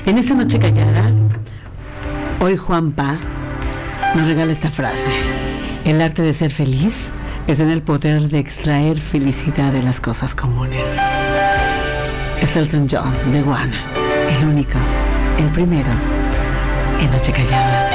En esta noche callada, hoy Juanpa nos regala esta frase: el arte de ser feliz es en el poder de extraer felicidad de las cosas comunes. Es Elton John, The One, el único, el primero, en Noche Callada.